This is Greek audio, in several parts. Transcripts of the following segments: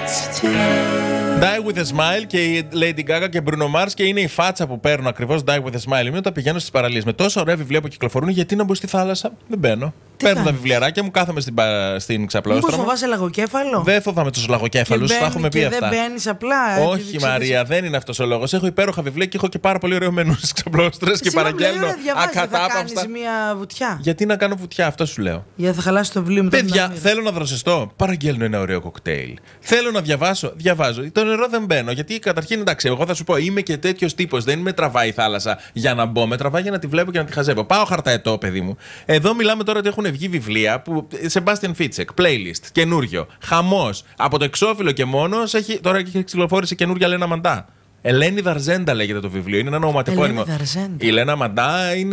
Die with a Smile και η Lady Gaga και Bruno Mars, και είναι η φάτσα που παίρνω ακριβώς Die with a Smile. Είμαι όταν πηγαίνω στις παραλίες. Με τόσο ωραία βιβλία που κυκλοφορούν, γιατί να μπω στη θάλασσα? Δεν μπαίνω. Παίρνω τα βιβλιαράκια μου, κάθομαι στην ξαπλώστρα. Μήπως φοβάσαι λαγοκέφαλο? Δεν φοβάμαι τους λαγοκέφαλους, τα έχουμε πει αυτά. Δεν μπαίνεις απλά. Όχι, Μαρία, δεν είναι αυτός ο λόγος. Έχω υπέροχα βιβλία και έχω και πάρα πολύ ωραίο μενού στις ξαπλώστρες και παραγγέλνω ακατάπαυστα. Θα κάνεις μια βουτιά. Γιατί να κάνω βουτιά, αυτό σου λέω. Γιατί θα χαλάσει το βιβλίο μετά. Παιδιά, θέλω να δροσιστώ. Παραγγέλνω ένα ωραίο κοκτέιλ. Θέλω να διαβάσω. Διαβάζω. Το νερό δεν μπαίνω. Γιατί καταρχήν, εντάξει, εγώ θα σου πω, είμαι και τέτοιος τύπος. Δεν με τραβάει η θάλασσα για να μπω. Με τραβάει για να τη βλέπω και να τη χαζεύω. Πάω χαρταετό, παιδί μου. Εδώ μιλάμε τώρα ότι έχουν βγει βιβλία που. Sebastian Fitzek, playlist, καινούριο. Χαμός. Από το εξώφυλλο και μόνος τώρα έχει κυκλοφόρησε καινούρια Λένα Μαντά. Ελένη Δαρζέντα λέγεται το βιβλίο, είναι ένα ονοματεπώνυμο. Η Λένα Μαντά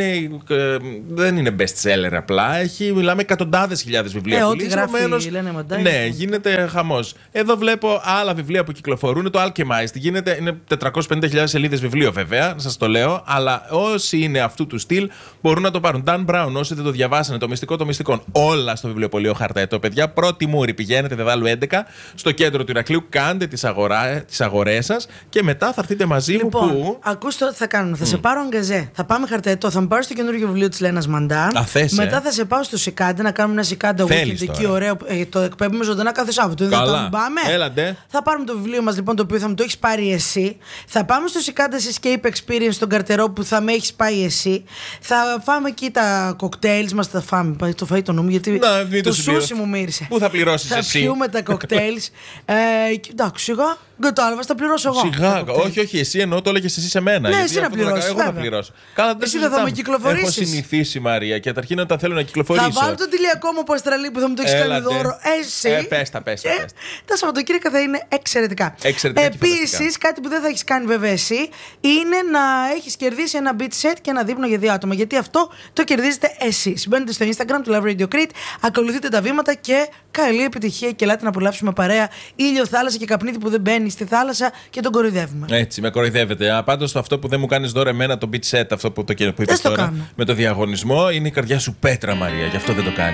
δεν είναι best seller απλά. Μιλάμε εκατοντάδες χιλιάδες βιβλία. Ό,τι γράφει η Λένα Μαντά. Ναι, γίνεται χαμός. Εδώ βλέπω άλλα βιβλία που κυκλοφορούν. Το Alchemist είναι 450.000 σελίδες βιβλίο, βέβαια, σας το λέω. Αλλά όσοι είναι αυτού του στυλ μπορούν να το πάρουν. Dan Brown, όσοι δεν το διαβάσανε, το μυστικό των μυστικών. Όλα στο βιβλιοπωλείο Χαρταετό, παιδιά. Πρώτη μούρη, πηγαίνετε Δεδάλου 11 στο κέντρο του Ηρακλείου, κάντε τις αγορές σας και μετά θα έρθετε μαζί μου που. Ακούστε τι θα κάνουμε. Θα σε πάρω αγκαζέ. Θα πάμε Χαρταετό. Θα μου πάρω στο καινούργιο βιβλίο της Λένας Μαντά. Μετά θα σε πάω στο Σικάντε να κάνουμε ένα Σικάντα weekend εκεί ωραίο. Το εκπέμπουμε ζωντανά κάθε Σάββατο. Δεν θα πάμε. Έλατε. Θα πάρουμε το βιβλίο μας λοιπόν, το οποίο θα μου το έχεις πάρει εσύ. Θα πάμε στο Σικάντα Escape Experience στον Καρτερό που θα με έχεις πάει εσύ. Θα φάμε εκεί τα κοκτέιλς μας. Θα φάμε. Το φαΐ το νου μου γιατί το σούσι μου μύρισε. Πού θα πληρώσεις εσύ? Θα πιούμε τα κοκτέιλς. Εντάξει, σιγά. Κατάλαβα, θα πληρώσω εγώ. Σιγά, όχι, εσύ εννοώ, το έλεγες εσύ σε μένα. Ναι, εσύ να πληρώσεις. Εγώ θα πληρώσω. Καλά, εσύ δεν θα με κυκλοφορήσεις. Έχω συνηθίσει, Μαρία, και καταρχήν όταν θέλω να κυκλοφορήσω. Θα βάλω τον τηλιακό μου από Αστραλή που θα μου το έχει κάνει δώρο. Εσύ. Πες τα. Τα Σαββατοκύριακα θα είναι εξαιρετικά. Επίσης, κάτι που δεν θα έχεις κάνει βέβαια εσύ είναι να έχεις κερδίσει ένα beat set και ένα δείπνο για 2 άτομα. Γιατί αυτό το κερδίζετε εσείς. Μπαίνετε στο Instagram του Love Radio Crete, ακολουθείτε τα βήματα και καλή επιτυχία και ελάτε να απολαύσουμε παρέα ήλιο, θάλασσα και καπνίδι που δεν μπαίνει στη θάλασσα και τον κοροϊδεύουμε. Έτσι, με κοροϊδεύετε. Πάντως αυτό που δεν μου κάνεις δώρο εμένα, το beat set, αυτό που είπες τώρα, με το διαγωνισμό, είναι η καρδιά σου πέτρα, Μαρία, γι' αυτό δεν το κάνεις.